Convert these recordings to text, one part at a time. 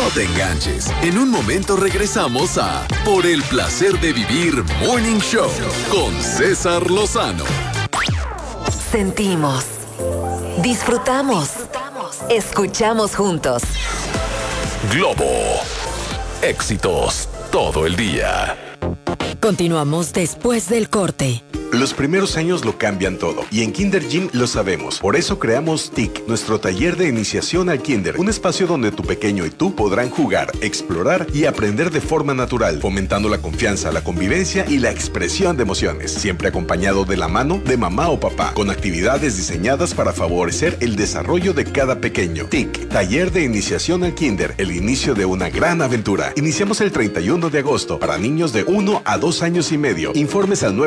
No te enganches. En un momento regresamos a Por el placer de vivir Morning Show con César Lozano. Sentimos, disfrutamos, escuchamos juntos. Globo. Éxitos todo el día. Continuamos después del corte. Los primeros años lo cambian todo y en Kinder Gym lo sabemos. Por eso creamos TIC, nuestro taller de iniciación al Kinder, un espacio donde tu pequeño y tú podrán jugar, explorar y aprender de forma natural, fomentando la confianza, la convivencia y la expresión de emociones, siempre acompañado de la mano de mamá o papá, con actividades diseñadas para favorecer el desarrollo de cada pequeño. TIC, taller de iniciación al Kinder, el inicio de una gran aventura. Iniciamos el 31 de agosto para niños de 1 a 2 años y medio. Informes al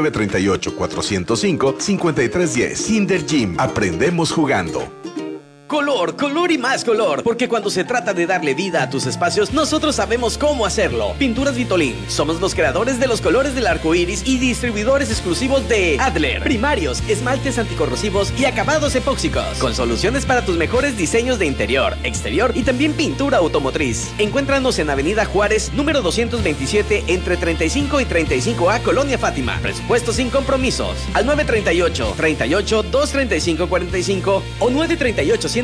938-405-5310. Kinder Gym. Aprendemos jugando. Color, color y más color, porque cuando se trata de darle vida a tus espacios, nosotros sabemos cómo hacerlo. Pinturas Vitolin, somos los creadores de los colores del arco iris y distribuidores exclusivos de Adler, primarios, esmaltes anticorrosivos y acabados epóxicos, con soluciones para tus mejores diseños de interior, exterior y también pintura automotriz. Encuéntranos en Avenida Juárez, número 227, entre 35 y 35A, Colonia Fátima. Presupuesto sin compromisos. Al 938-235-45 o 938-115-2626.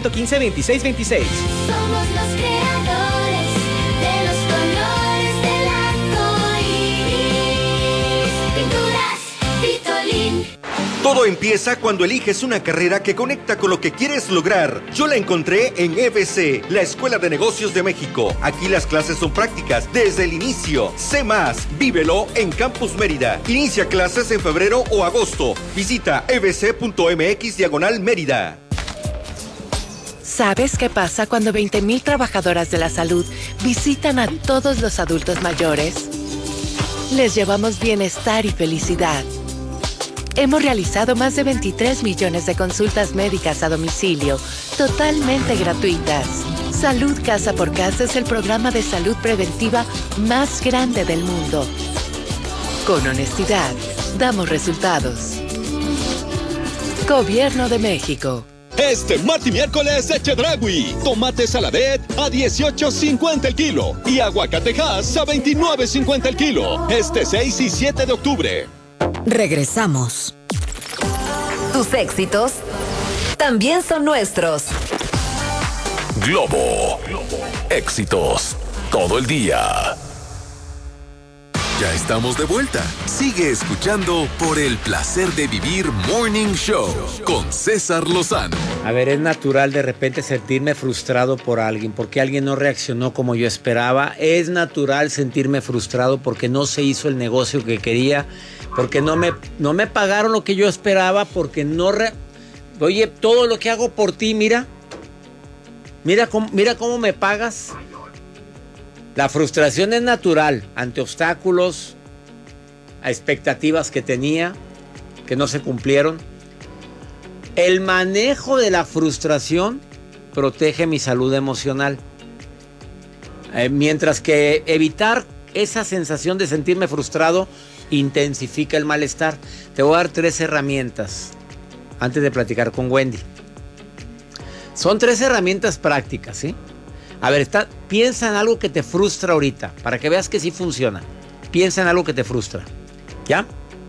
Somos los creadores de los colores del arco iris. Pinturas Vitolin. Todo empieza cuando eliges una carrera que conecta con lo que quieres lograr. Yo la encontré en EBC, la Escuela de Negocios de México. Aquí las clases son prácticas desde el inicio. Sé más, vívelo en Campus Mérida. Inicia clases en febrero o agosto. Visita ebc.mx/Mérida. ¿Sabes qué pasa cuando 20,000 trabajadoras de la salud visitan a todos los adultos mayores? Les llevamos bienestar y felicidad. Hemos realizado más de 23 millones de consultas médicas a domicilio, totalmente gratuitas. Salud Casa por Casa es el programa de salud preventiva más grande del mundo. Con honestidad, damos resultados. Gobierno de México. Este martes y miércoles de Chedraui. Tomate saladet a $18.50 el kilo y aguacatejas a $29.50 el kilo. Este 6 y 7 de octubre. Regresamos. Tus éxitos también son nuestros. Globo. Éxitos todo el día. Ya estamos de vuelta. Sigue escuchando Por el placer de vivir Morning Show con César Lozano. A ver, es natural de repente sentirme frustrado por alguien, porque alguien no reaccionó como yo esperaba. Es natural sentirme frustrado porque no se hizo el negocio que quería, porque no me pagaron lo que yo esperaba, porque Oye, todo lo que hago por ti, mira cómo me pagas. La frustración es natural ante obstáculos, a expectativas que tenía, que no se cumplieron. El manejo de la frustración protege mi salud emocional. Mientras que evitar esa sensación de sentirme frustrado intensifica el malestar. Te voy a dar 3 herramientas antes de platicar con Wendy. Son 3 herramientas prácticas, ¿sí? A ver, piensa en algo que te frustra ahorita, para que veas que sí funciona. Piensa en algo que te frustra, ¿ya?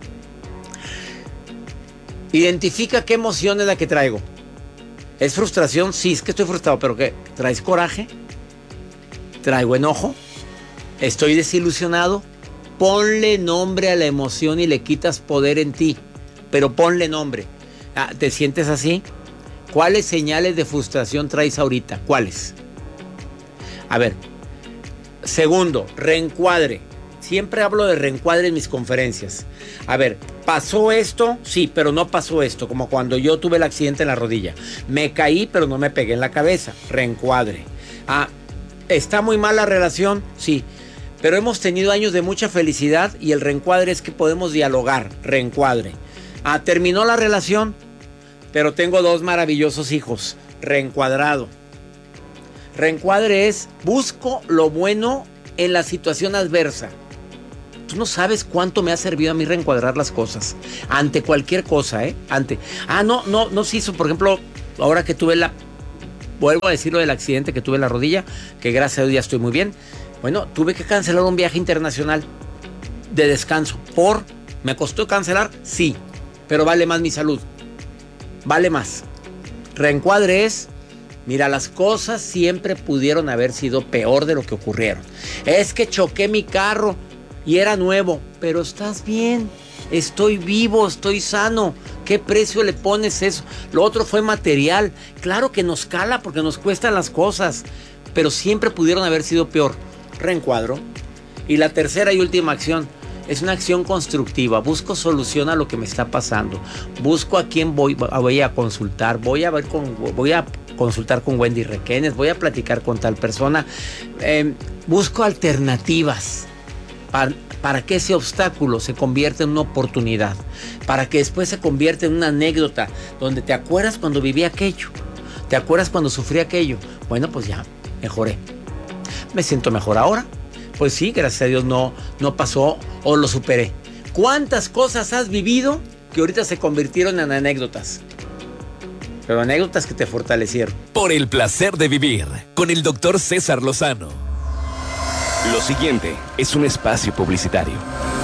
Identifica qué emoción es la que traigo. ¿Es frustración? Sí, es que estoy frustrado, pero ¿qué? ¿Traes coraje? ¿Traigo enojo? ¿Estoy desilusionado? Ponle nombre a la emoción y le quitas poder en ti, pero ponle nombre. ¿Te sientes así? ¿Cuáles señales de frustración traes ahorita? ¿Cuáles? A ver, segundo, reencuadre. Siempre hablo de reencuadre en mis conferencias. A ver, ¿pasó esto? Sí, pero no pasó esto. Como cuando yo tuve el accidente en la rodilla. Me caí, pero no me pegué en la cabeza. Reencuadre. ¿Está muy mal la relación? Sí. Pero hemos tenido años de mucha felicidad y el reencuadre es que podemos dialogar. Reencuadre. ¿Terminó la relación? Pero tengo 2 maravillosos hijos. Reencuadrado. Reencuadre es, busco lo bueno en la situación adversa. Tú no sabes cuánto me ha servido a mí reencuadrar las cosas. Ante cualquier cosa, ¿eh? No se hizo, por ejemplo, ahora que tuve Vuelvo a decir lo del accidente que tuve en la rodilla, que gracias a Dios ya estoy muy bien. Bueno, tuve que cancelar un viaje internacional de descanso. ¿Me costó cancelar? Sí, pero vale más mi salud. Vale más. Reencuadre es, mira, las cosas siempre pudieron haber sido peor de lo que ocurrieron. Es que choqué mi carro y era nuevo, pero estás bien. Estoy vivo, estoy sano. ¿Qué precio le pones eso? Lo otro fue material. Claro que nos cala porque nos cuestan las cosas, pero siempre pudieron haber sido peor. Reencuadro. Y la tercera y última acción es una acción constructiva. Busco solución a lo que me está pasando. Busco a quién voy a consultar. Voy a consultar con Wendy Requenes. Voy a platicar con tal persona. Busco alternativas para que ese obstáculo se convierta en una oportunidad, para que después se convierta en una anécdota donde te acuerdas cuando viví aquello, te acuerdas cuando sufrí aquello. Bueno, pues ya mejoré, me siento mejor ahora. Pues sí, gracias a Dios no pasó o lo superé. ¿Cuántas cosas has vivido que ahorita se convirtieron en anécdotas? Pero anécdotas que te fortalecieron. Por el placer de vivir con el Dr. César Lozano. Lo siguiente es un espacio publicitario.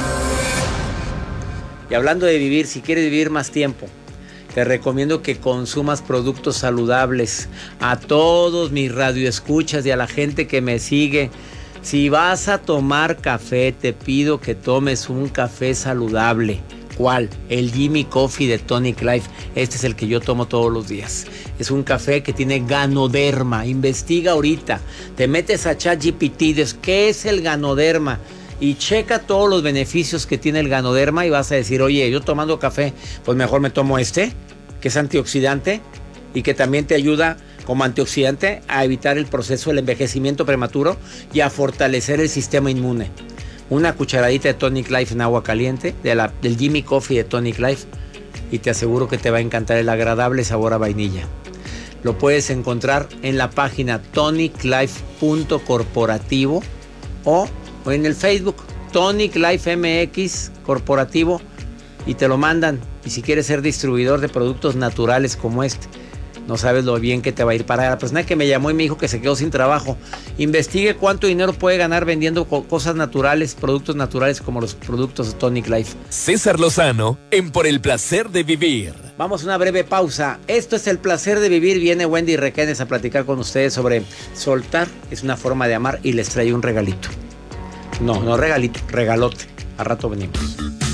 Y hablando de vivir, si quieres vivir más tiempo, te recomiendo que consumas productos saludables. A todos mis radioescuchas y a la gente que me sigue, si vas a tomar café, te pido que tomes un café saludable. ¿Cuál? El Jimmy Coffee de Tonic Life. Este es el que yo tomo todos los días. Es un café que tiene ganoderma. Investiga ahorita. Te metes a ChatGPT, dices, ¿qué es el ganoderma? Y checa todos los beneficios que tiene el ganoderma y vas a decir, oye, yo tomando café, pues mejor me tomo este, que es antioxidante y que también te ayuda como antioxidante a evitar el proceso del envejecimiento prematuro y a fortalecer el sistema inmune. Una cucharadita de Tonic Life en agua caliente, del Jimmy Coffee de Tonic Life, y te aseguro que te va a encantar el agradable sabor a vainilla. Lo puedes encontrar en la página toniclife.corporativo o en el Facebook Tonic Life MX Corporativo y te lo mandan. Y si quieres ser distribuidor de productos naturales como este, no sabes lo bien que te va a ir. Para la persona que me llamó y me dijo que se quedó sin trabajo, investigue cuánto dinero puede ganar vendiendo cosas naturales, productos naturales como los productos de Tonic Life. César Lozano en Por el placer de vivir. Vamos a una breve pausa. Esto es El placer de vivir. Viene Wendy Requenes a platicar con ustedes sobre soltar. Es una forma de amar y les trae un regalito. No regalito, regalote. A rato venimos.